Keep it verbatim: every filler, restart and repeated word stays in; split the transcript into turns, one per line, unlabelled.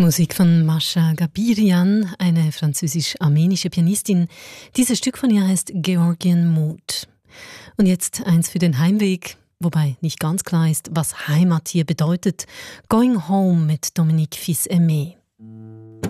Musik von Mascha Gabirian, eine französisch-armenische Pianistin. Dieses Stück von ihr heißt Georgian Mood. Und jetzt eins für den Heimweg, wobei nicht ganz klar ist, was Heimat hier bedeutet. Going Home mit Dominique Fils-Aimé.